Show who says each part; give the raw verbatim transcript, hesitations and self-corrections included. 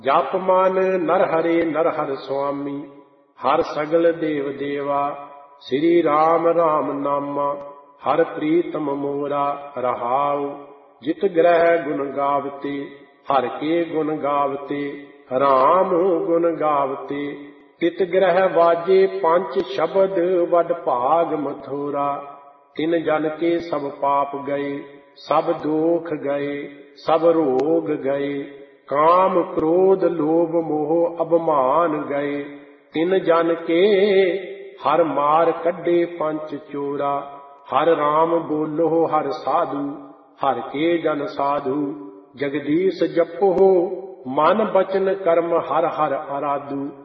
Speaker 1: ਜਪ ਮਨ ਨਰ ਹਰੇ ਨਰ ਹਰਿ ਸੁਆਮੀ, ਹਰ ਸਗਲ ਦੇਵ ਦੇਵਾ। ਸ੍ਰੀ ਰਾਮ ਰਾਮ ਨਾਮਾ, ਹਰ ਪ੍ਰੀਤਮ ਮੋਰਾ। ਰਹਾਉ ਜਿਤ ਗ੍ਰਹਿ ਗੁਣ ਗਾਵਤੇ, ਹਰ ਕੇ ਗੁਣ ਗਾਵਤੇ। ਰਾਮ ਗੁਣ ਗਾਵਤੇ ਤਿਤ ਗ੍ਰਹਿ ਵਾਜੇ, ਪੰਚ ਸ਼ਬਦ ਵਡ ਭਾਗ ਮਥੁਰਾ। ਤਿਨ ਜਨ ਕੇ ਸਭ ਪਾਪ ਗਏ, ਸਭ ਦੋਖ ਗਏ, ਸਭ ਰੋਗ ਗਏ। ਕਾਮ ਕ੍ਰੋਧ ਲੋਭ ਮੋਹ ਅਭਮਾਨ ਗਏ। ਤਿਨ ਜਨ ਕੇ ਹਰ ਮਾਰ ਕੱਢੇ ਪੰਚ ਚੋਰਾ। ਹਰ ਰਾਮ ਬੋਲੋ ਹਰ ਸਾਧੂ, ਹਰ ਕੇ ਜਨ ਸਾਧੂ। ਜਗਦੀਸ਼ ਜਪੋ ਮਨ ਬਚਨ ਕਰਮ, ਹਰ ਹਰ ਅਰਾਧੂ।